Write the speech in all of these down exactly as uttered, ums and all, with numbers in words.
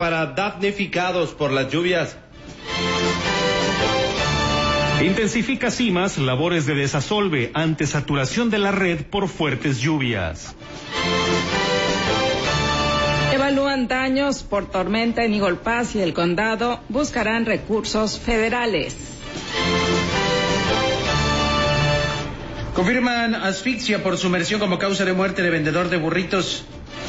para damnificados por las lluvias. Intensifica CIMAS labores de desasolve ante saturación de la red por fuertes lluvias. Evalúan daños por tormenta en Eagle Pass y el condado buscarán recursos federales. Confirman asfixia por sumersión como causa de muerte de vendedor de burritos.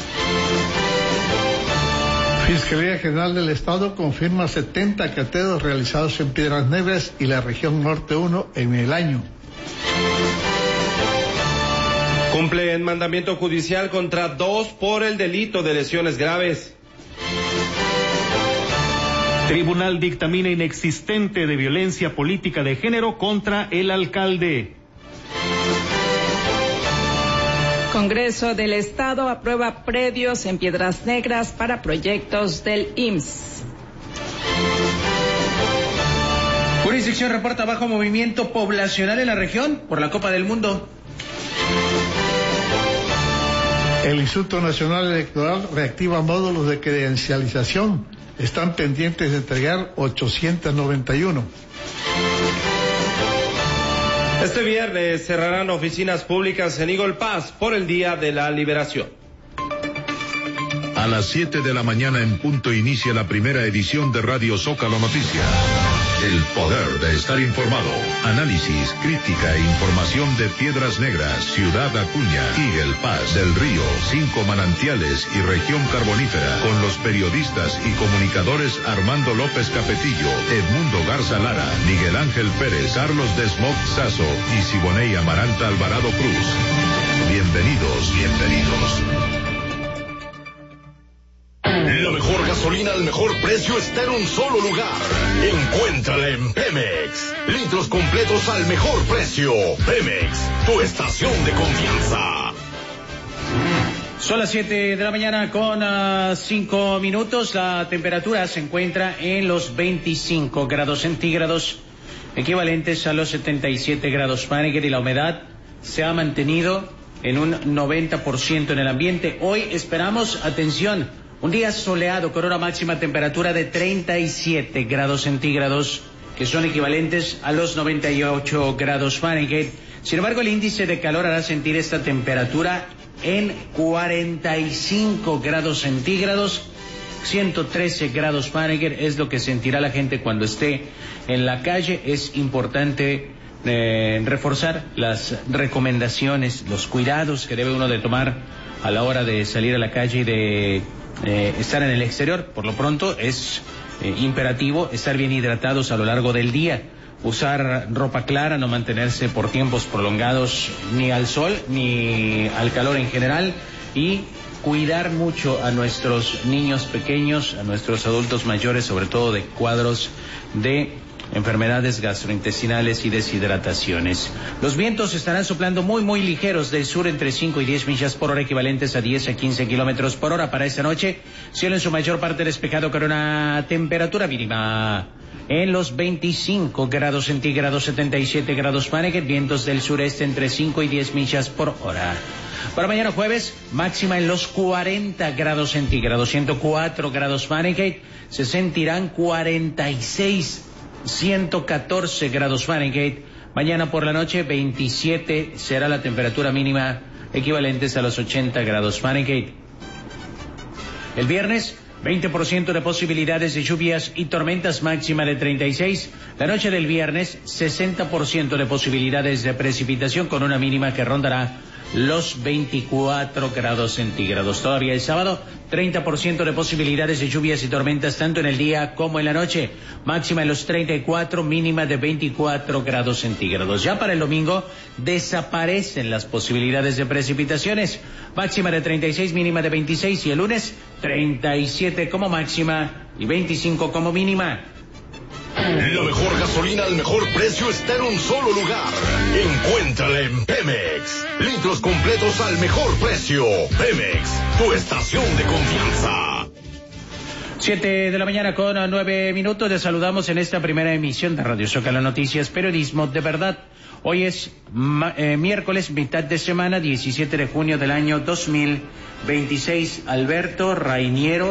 Fiscalía General del Estado confirma setenta cateos realizados en Piedras Negras y la región Norte uno en el año. Cumplen mandamiento judicial contra dos por el delito de lesiones graves. Tribunal dictamina inexistente de violencia política de género contra el alcalde. Congreso del Estado aprueba predios en Piedras Negras para proyectos del I M S S. Jurisdicción reporta bajo movimiento poblacional en la región por la Copa del Mundo. El Instituto Nacional Electoral reactiva módulos de credencialización. Están pendientes de entregar ochocientos noventa y uno. Este viernes cerrarán oficinas públicas en Eagle Pass por el Día de la Liberación. A las siete de la mañana en punto inicia la primera edición de Radio Zócalo Noticias. El poder de estar informado. Análisis, crítica e información de Piedras Negras, Ciudad Acuña, Eagle Pass, Del Río, Cinco Manantiales y Región Carbonífera. Con los periodistas y comunicadores Armando López Capetillo, Edmundo Garza Lara, Miguel Ángel Pérez, Carlos Desmog Sazo y Siboney Amaranta Alvarado Cruz. Bienvenidos, bienvenidos. La mejor gasolina al mejor precio está en un solo lugar. Encuéntrala en Pemex. Litros completos al mejor precio. Pemex, tu estación de confianza. Son las siete de la mañana con uh, cinco minutos. La temperatura se encuentra en los veinticinco grados centígrados, equivalentes a los setenta y siete grados Fahrenheit, y la humedad se ha mantenido en un noventa por ciento en el ambiente. Hoy esperamos, atención, un día soleado con una máxima temperatura de treinta y siete grados centígrados, que son equivalentes a los noventa y ocho grados Fahrenheit. Sin embargo, el índice de calor hará sentir esta temperatura en cuarenta y cinco grados centígrados, ciento trece grados Fahrenheit es lo que sentirá la gente cuando esté en la calle. Es importante eh, reforzar las recomendaciones, los cuidados que debe uno de tomar a la hora de salir a la calle y de Eh, estar en el exterior. Por lo pronto es eh, imperativo estar bien hidratados a lo largo del día, usar ropa clara, no mantenerse por tiempos prolongados ni al sol ni al calor en general, y cuidar mucho a nuestros niños pequeños, a nuestros adultos mayores, sobre todo de cuadros de enfermedades gastrointestinales y deshidrataciones. Los vientos estarán soplando muy muy ligeros del sur entre cinco y diez millas por hora, equivalentes a diez a quince kilómetros por hora. Para esta noche, cielo en su mayor parte despejado con una temperatura mínima en los veinticinco grados centígrados, setenta y siete grados Fahrenheit, vientos del sureste entre cinco y diez millas por hora. Para mañana jueves, máxima en los cuarenta grados centígrados, ciento cuatro grados Fahrenheit, se sentirán cuarenta y seis, ciento catorce grados Fahrenheit. Mañana por la noche, veintisiete será la temperatura mínima, equivalentes a los ochenta grados Fahrenheit. El viernes, veinte por ciento de posibilidades de lluvias y tormentas, máxima de treinta y seis. La noche del viernes, sesenta por ciento de posibilidades de precipitación con una mínima que rondará los veinticuatro grados centígrados. Todavía el sábado, treinta por ciento de posibilidades de lluvias y tormentas tanto en el día como en la noche, máxima en los treinta y cuatro, mínima de veinticuatro grados centígrados. Ya para el domingo desaparecen las posibilidades de precipitaciones, máxima de treinta y seis, mínima de veintiséis, y el lunes treinta y siete como máxima y veinticinco como mínima. La mejor gasolina al mejor precio está en un solo lugar. Encuéntrala en Pemex. Litros completos al mejor precio. Pemex, tu estación de confianza. Siete de la mañana con nueve minutos. Les saludamos en esta primera emisión de Radio Zócalo Noticias, periodismo de verdad. Hoy es eh, miércoles, mitad de semana, diecisiete de junio del año dos mil veintiséis. Alberto Rainiero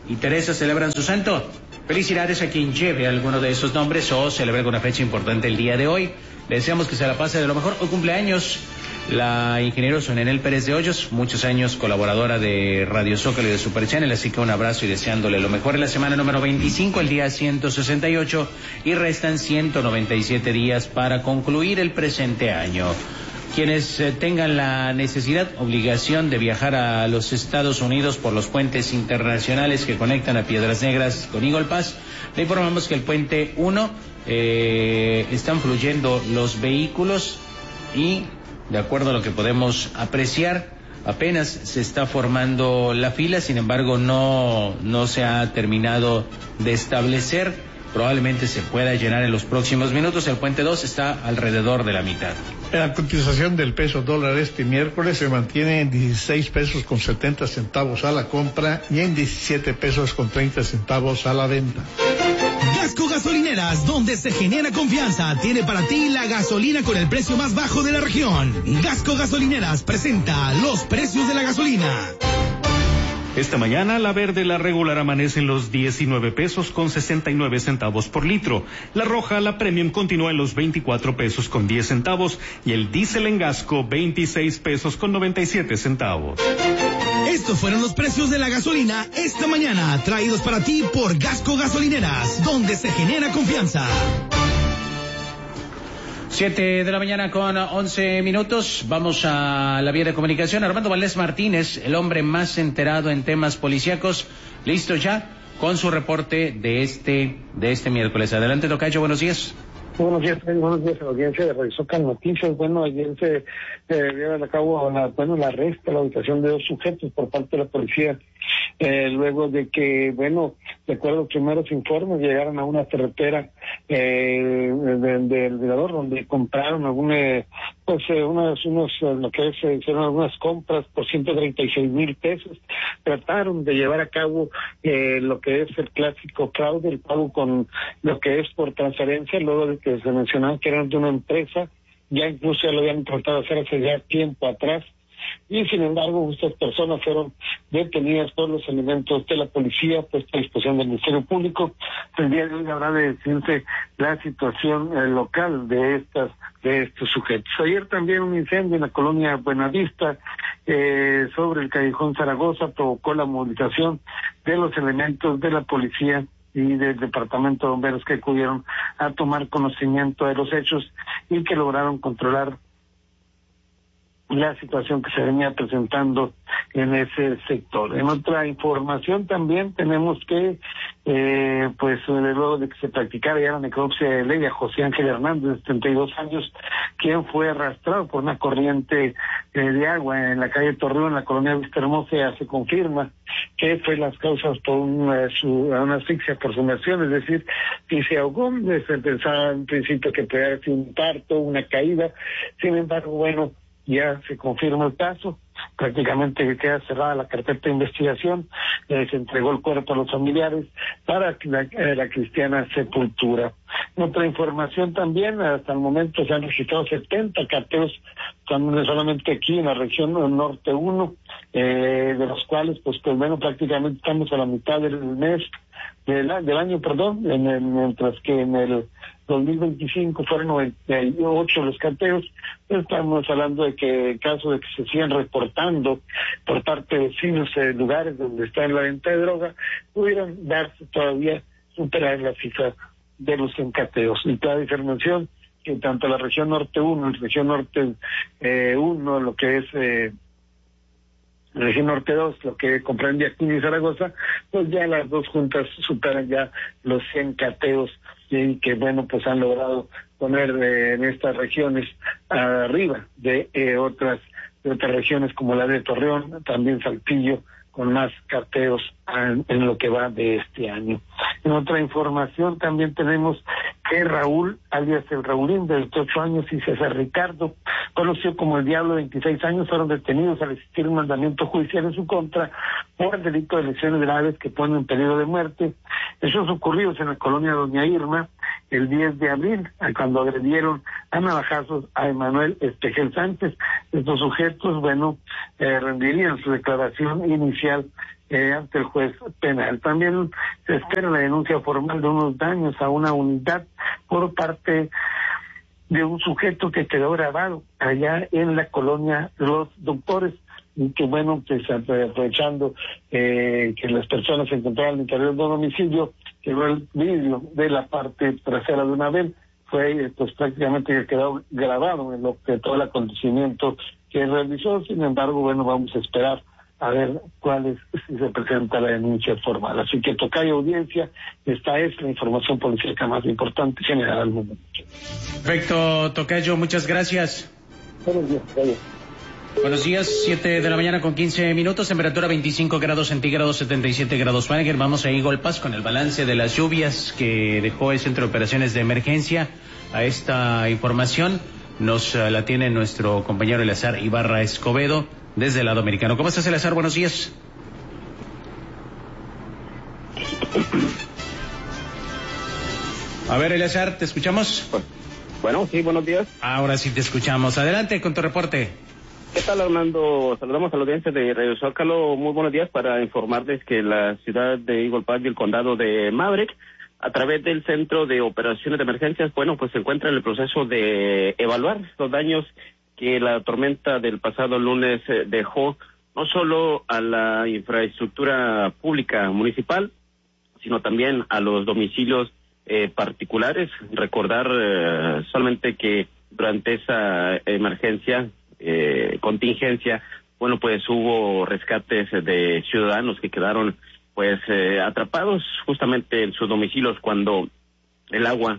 y Teresa celebran su santo. Felicidades a quien lleve alguno de esos nombres o celebre alguna fecha importante el día de hoy. Le deseamos que se la pase de lo mejor. Hoy cumpleaños la ingeniero Sonenel Pérez de Hoyos, muchos años colaboradora de Radio Zócalo y de Super Channel, así que un abrazo y deseándole lo mejor en la semana número veinticinco, el día ciento sesenta y ocho, y restan ciento noventa y siete días para concluir el presente año. Quienes eh, tengan la necesidad, obligación de viajar a los Estados Unidos por los puentes internacionales que conectan a Piedras Negras con Eagle Pass, le informamos que el puente uno eh, están fluyendo los vehículos y, de acuerdo a lo que podemos apreciar, apenas se está formando la fila, sin embargo no, no se ha terminado de establecer. Probablemente se pueda llenar en los próximos minutos. El puente dos está alrededor de la mitad. La cotización del peso dólar este miércoles se mantiene en dieciséis pesos con setenta centavos a la compra y en diecisiete pesos con treinta centavos a la venta. Gasco Gasolineras, donde se genera confianza, tiene para ti la gasolina con el precio más bajo de la región. Gasco Gasolineras presenta los precios de la gasolina. Esta mañana la verde, la regular, amanece en los diecinueve pesos con sesenta y nueve centavos por litro. La roja, la premium, continúa en los veinticuatro pesos con diez centavos y el diésel en Gasco veintiséis pesos con noventa y siete centavos. Estos fueron los precios de la gasolina esta mañana, traídos para ti por Gasco Gasolineras, donde se genera confianza. Siete de la mañana con once minutos. Vamos a la vía de comunicación. Armando Valdés Martínez, el hombre más enterado en temas policíacos, listo ya con su reporte de este de este miércoles. Adelante, tocayo, buenos días. Buenos días, buenos días a la audiencia de Radio Zócalo Noticias. Bueno, ayer se eh, lleva a cabo la, bueno, la arresto, la ubicación de dos sujetos por parte de la policía, eh, luego de que, bueno, de acuerdo a los primeros informes, llegaron a una carretera eh, del de, de Mirador, donde compraron alguna, pues, eh, unos, unos, lo que es, eh, hicieron algunas compras por ciento treinta y seis mil pesos. Trataron de llevar a cabo eh, lo que es el clásico fraude, el pago con lo que es por transferencia, luego de que se mencionaba que eran de una empresa, ya incluso ya lo habían tratado de hacer hace ya tiempo atrás, y sin embargo estas personas fueron detenidas por los elementos de la policía, puesta a disposición del Ministerio Público. El día de hoy habrá de decirse la situación eh, local de estas de estos sujetos. Ayer también un incendio en la colonia Buenavista, eh, sobre el callejón Zaragoza, provocó la movilización de los elementos de la policía y del Departamento de Bomberos, que acudieron a tomar conocimiento de los hechos y que lograron controlar la situación que se venía presentando en ese sector. En otra información también tenemos que, eh, pues luego de que se practicara ya la necropsia de ley a José Ángel Hernández, de setenta y dos años, quien fue arrastrado por una corriente eh, de agua en la calle Torreón, en la colonia Vista Hermosa, ya se confirma que fue las causas por una, su, una asfixia por sumersión, es decir, que se ahogó. Se pensaba en principio que podía haber sido un parto, una caída. Sin embargo, bueno, ya se confirma el caso, prácticamente queda cerrada la carpeta de investigación, eh, se entregó el cuerpo a los familiares para la, eh, la cristiana sepultura. Otra información también, hasta el momento se han registrado setenta carteos, solamente aquí en la región norte uno, eh, de los cuales, pues, pues bueno, prácticamente estamos a la mitad del mes, del, del año, perdón, en el, mientras que en el dos mil veinticinco fueron noventa y ocho los carteos. Estamos hablando de que en caso de que se sigan reportando por parte de vecinos de lugares donde está en la venta de droga, pudieran darse todavía, superar la cifra de los encateos. Y toda información que tanto la región norte uno, la región norte eh, uno, lo que es eh, la región norte dos, lo que comprende Acuña y Zaragoza, pues ya las dos juntas superan ya los cien cateos, y que bueno, pues han logrado poner eh, en estas regiones arriba de eh, otras de otras regiones como la de Torreón, también Saltillo, con más carteos en, en lo que va de este año. En otra información también tenemos que Raúl, alias el Raulín, de veintiocho años, y César Ricardo, conocido como el Diablo, de veintiséis años, fueron detenidos al existir un mandamiento judicial en su contra por el delito de lesiones graves que ponen en peligro de muerte. Hechos ocurridos en la colonia Doña Irma el diez de abril, cuando agredieron a navajazos a Emanuel Espejel Sánchez. Estos sujetos, bueno, eh, rendirían su declaración inicial eh, ante el juez penal. También se espera la denuncia formal de unos daños a una unidad por parte de un sujeto que quedó grabado allá en la colonia Los Doctores, y que bueno, pues aprovechando eh, que las personas se encontraban al interior del domicilio, quedó el vidrio de la parte trasera de una ven, fue pues prácticamente que quedó grabado en lo que todo el acontecimiento que realizó. Sin embargo, bueno, vamos a esperar a ver cuál es, si se presenta la denuncia formal. Así que tocayo audiencia, esta es la información policíaca más importante generada al mundo. Perfecto, tocayo, muchas gracias. Buenos días, tocayo. Buenos días, siete de la mañana con quince minutos, temperatura veinticinco grados centígrados, setenta y siete grados Fahrenheit. Vamos a Eagle Pass con el balance de las lluvias que dejó el Centro de Operaciones de Emergencia. A esta información nos uh, la tiene nuestro compañero Eleazar Ibarra Escobedo desde el lado americano. ¿Cómo estás, Eleazar? Buenos días. A ver, Eleazar, ¿te escuchamos? Bueno, sí, buenos días. Ahora sí te escuchamos. Adelante con tu reporte. ¿Qué tal, Armando? Saludamos a la audiencia de Radio Zócalo. Muy buenos días para informarles que la ciudad de Eagle Pass y el condado de Maverick, a través del Centro de Operaciones de Emergencias, bueno, pues se encuentra en el proceso de evaluar los daños que la tormenta del pasado lunes dejó no solo a la infraestructura pública municipal, sino también a los domicilios eh, particulares. Recordar eh, solamente que durante esa emergencia, eh, contingencia, bueno, pues hubo rescates de ciudadanos que quedaron pues eh, atrapados justamente en sus domicilios cuando el agua,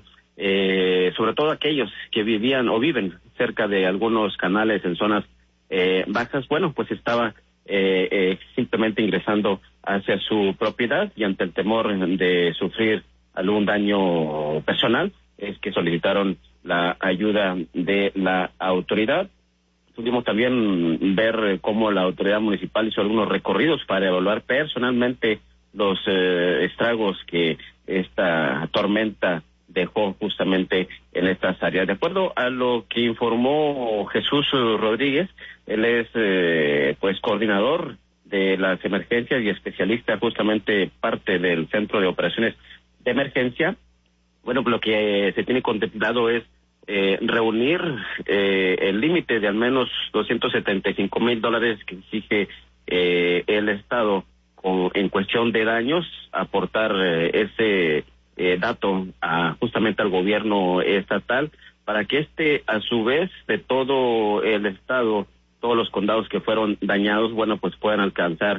eh, sobre todo aquellos que vivían o viven cerca de algunos canales en zonas eh, bajas, bueno, pues estaba eh, eh, simplemente ingresando hacia su propiedad, y ante el temor de sufrir algún daño personal es que solicitaron la ayuda de la autoridad. Pudimos también ver cómo la autoridad municipal hizo algunos recorridos para evaluar personalmente los eh, estragos que esta tormenta dejó justamente en estas áreas. De acuerdo a lo que informó Jesús Rodríguez, él es eh, pues coordinador de las emergencias y especialista justamente parte del Centro de Operaciones de Emergencia. Bueno, lo que se tiene contemplado es Eh, reunir eh, el límite de al menos doscientos setenta y cinco mil dólares que exige eh, el Estado con, en cuestión de daños, aportar eh, ese eh, dato a, justamente al gobierno estatal para que este, a su vez, de todo el Estado, todos los condados que fueron dañados, bueno, pues puedan alcanzar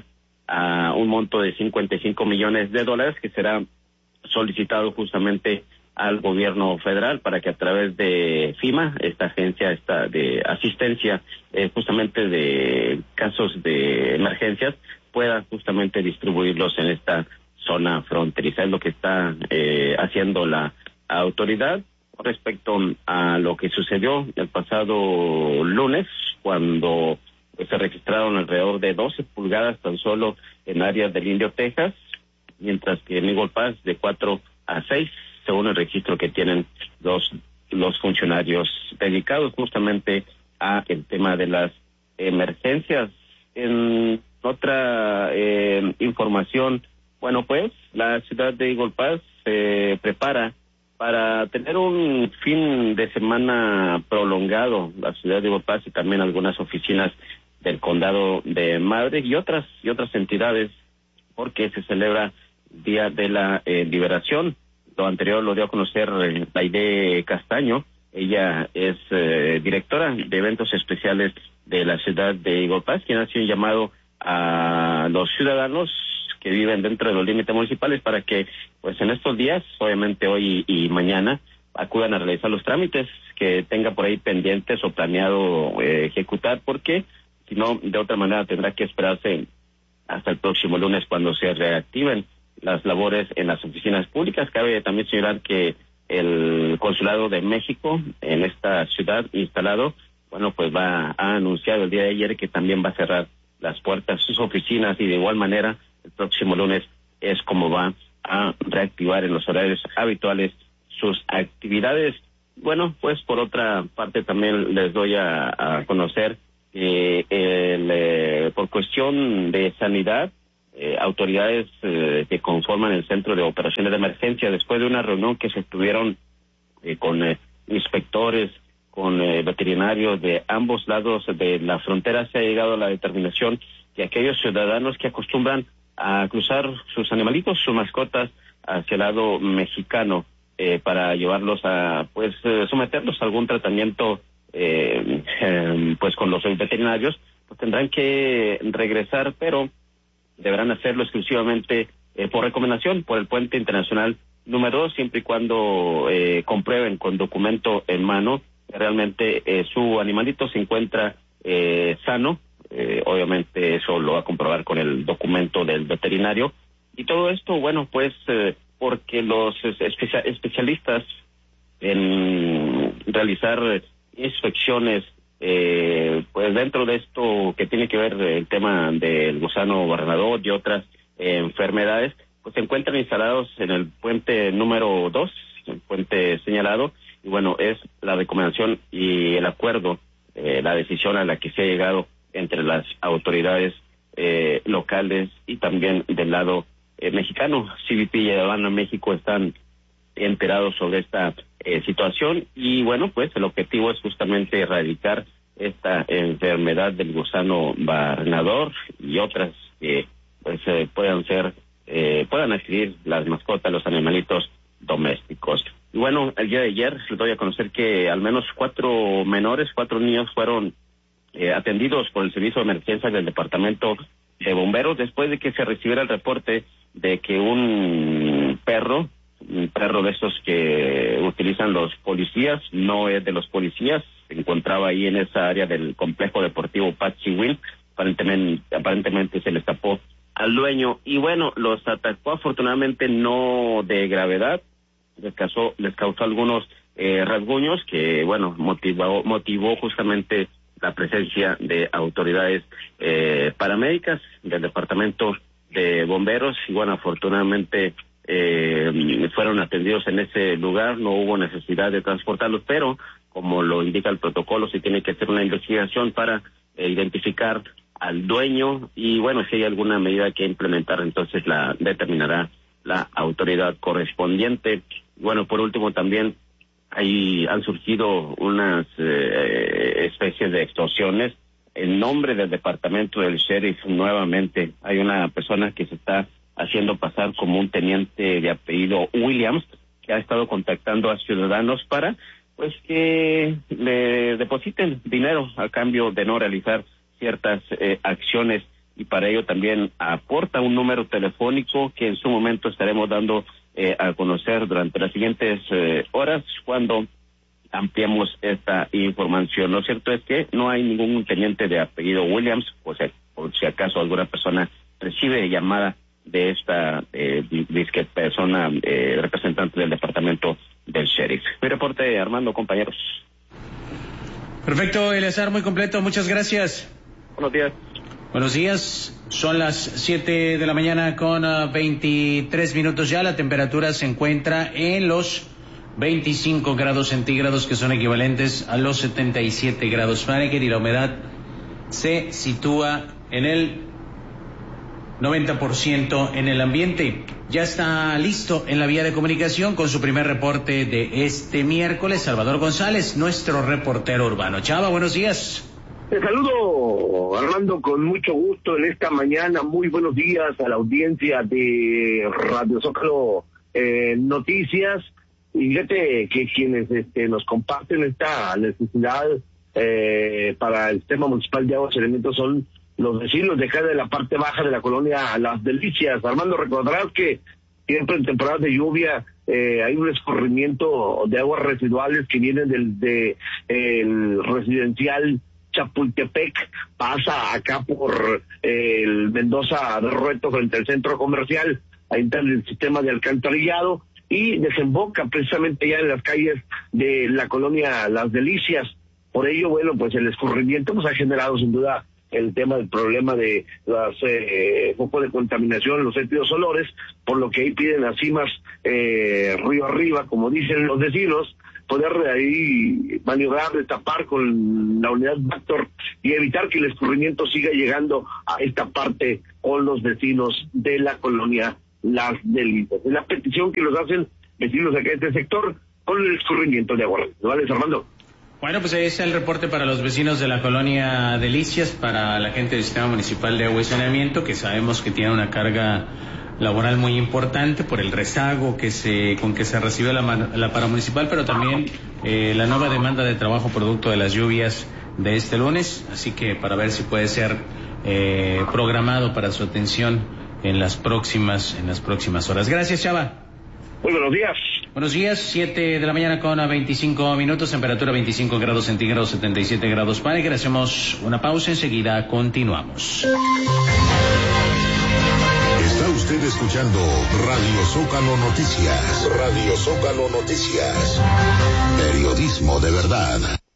a un monto de cincuenta y cinco millones de dólares que será solicitado justamente al gobierno federal para que a través de FEMA, esta agencia esta de asistencia eh, justamente de casos de emergencias, pueda justamente distribuirlos en esta zona fronteriza. Es lo que está eh, haciendo la autoridad. Respecto a lo que sucedió el pasado lunes, cuando pues, se registraron alrededor de doce pulgadas tan solo en áreas del Indio, Texas, mientras que en Eagle Pass de cuatro a seis, según el registro que tienen los los funcionarios dedicados justamente a el tema de las emergencias. En otra eh, información, bueno, pues la ciudad de Eagle Pass se eh, prepara para tener un fin de semana prolongado. La ciudad de Eagle Pass y también algunas oficinas del condado de Maverick y otras y otras entidades, porque se celebra Día de la eh, Liberación. Lo anterior lo dio a conocer eh, Aide Castaño. Ella es eh, directora de eventos especiales de la ciudad de Eagle Pass, quien hace un llamado a los ciudadanos que viven dentro de los límites municipales para que, pues en estos días, obviamente hoy y, y mañana, acudan a realizar los trámites que tenga por ahí pendientes o planeado eh, ejecutar, porque si no, de otra manera tendrá que esperarse hasta el próximo lunes cuando se reactiven las labores en las oficinas públicas. Cabe también señalar que el Consulado de México en esta ciudad instalado, bueno, pues va a anunciar el día de ayer que también va a cerrar las puertas sus oficinas, y de igual manera el próximo lunes es como va a reactivar en los horarios habituales sus actividades. Bueno, pues por otra parte también les doy a, a conocer que el, eh, por cuestión de sanidad, eh, autoridades eh, que conforman el Centro de Operaciones de Emergencia, después de una reunión que se tuvieron eh, con eh, inspectores, con eh, veterinarios de ambos lados de la frontera, se ha llegado a la determinación que aquellos ciudadanos que acostumbran a cruzar sus animalitos, sus mascotas, hacia el lado mexicano, eh, para llevarlos a, pues, eh, someterlos a algún tratamiento, eh, eh, pues, con los veterinarios, pues tendrán que regresar, pero deberán hacerlo exclusivamente eh, por recomendación, por el puente internacional número dos, siempre y cuando eh, comprueben con documento en mano que realmente eh, su animalito se encuentra eh, sano. Eh, obviamente eso lo va a comprobar con el documento del veterinario. Y todo esto, bueno, pues eh, porque los especia- especialistas en realizar inspecciones, eh, pues dentro de esto que tiene que ver el tema del gusano barrenador y otras eh, enfermedades, pues se encuentran instalados en el puente número dos, el puente señalado, y bueno, es la recomendación y el acuerdo, eh, la decisión a la que se ha llegado entre las autoridades eh, locales y también del lado eh, mexicano. C B P y Aduana México están enterados sobre esta eh, situación y bueno, pues el objetivo es justamente erradicar esta enfermedad del gusano barrenador y otras que pues eh, puedan ser, eh, puedan adquirir las mascotas, los animalitos domésticos. Y bueno, el día de ayer les doy a conocer que al menos cuatro menores, cuatro niños fueron eh, atendidos por el servicio de emergencia del departamento de bomberos después de que se recibiera el reporte de que un perro, un perro de estos que utilizan los policías, no es de los policías, se encontraba ahí en esa área del complejo deportivo Patsy Wynn, aparentemente, aparentemente se le escapó al dueño y bueno, los atacó, afortunadamente no de gravedad, les causó, les causó algunos eh, rasguños que bueno, motivó, motivó justamente la presencia de autoridades eh, paramédicas del departamento de bomberos y bueno, afortunadamente eh, fueron atendidos en ese lugar, no hubo necesidad de transportarlos, pero como lo indica el protocolo, se tiene que hacer una investigación para eh, identificar al dueño y bueno, si hay alguna medida que implementar, entonces la determinará la autoridad correspondiente. Bueno, por último también ahí han surgido unas eh, especies de extorsiones en nombre del departamento del sheriff. Nuevamente hay una persona que se está haciendo pasar como un teniente de apellido Williams, que ha estado contactando a ciudadanos para pues que le depositen dinero a cambio de no realizar ciertas eh, acciones, y para ello también aporta un número telefónico que en su momento estaremos dando eh, a conocer durante las siguientes eh, horas cuando ampliemos esta información. Lo cierto es que no hay ningún teniente de apellido Williams, o sea, por si acaso alguna persona recibe llamada de esta eh, disque persona eh, representante del departamento del sheriff. Mi reporte, Armando, compañeros. Perfecto, Eleazar, muy completo, muchas gracias. Buenos días. Buenos días, son las siete de la mañana con uh, veintitrés minutos ya, la temperatura se encuentra en los veinticinco grados centígrados que son equivalentes a los setenta y siete grados Fahrenheit y la humedad se sitúa en el noventa por ciento en el ambiente. Ya está listo en la vía de comunicación con su primer reporte de este miércoles, Salvador González, nuestro reportero urbano. Chava, buenos días. Te saludo, Armando, con mucho gusto en esta mañana. Muy buenos días a la audiencia de Radio Zócalo eh, Noticias. Y fíjate que quienes este, nos comparten esta necesidad eh, para el sistema municipal de aguas y alimentos son los vecinos de acá de la parte baja de la colonia Las Delicias. Armando, recordarás que siempre en temporadas de lluvia eh, hay un escurrimiento de aguas residuales que vienen del de, el residencial Chapultepec, pasa acá por eh, el Mendoza de Rueto frente al centro comercial, ahí está el sistema de alcantarillado y desemboca precisamente ya en las calles de la colonia Las Delicias. Por ello, bueno, pues el escurrimiento pues ha generado sin duda el tema del problema de las eh, foco de contaminación, los sentidos olores, por lo que ahí piden las cimas eh, río arriba, como dicen los vecinos, poder ahí maniobrar, destapar con la unidad Vector y evitar que el escurrimiento siga llegando a esta parte con los vecinos de la colonia Las Delicias. Es la petición que los hacen vecinos de acá de este sector con el escurrimiento de agua. ¿No vale, Armando? Bueno, pues ahí está el reporte para los vecinos de la colonia Delicias, para la gente del Sistema Municipal de Agua y Saneamiento, que sabemos que tiene una carga laboral muy importante por el rezago que se con que se recibió la, la paramunicipal, pero también eh, la nueva demanda de trabajo producto de las lluvias de este lunes, así que para ver si puede ser eh, programado para su atención en las próximas en las próximas horas. Gracias, Chava. Muy buenos días. Buenos días, siete de la mañana con veinticinco minutos, temperatura veinticinco grados centígrados, setenta y siete grados Fahrenheit. Hacemos una pausa, enseguida continuamos. Está usted escuchando Radio Zócalo Noticias. Radio Zócalo Noticias. Periodismo de verdad.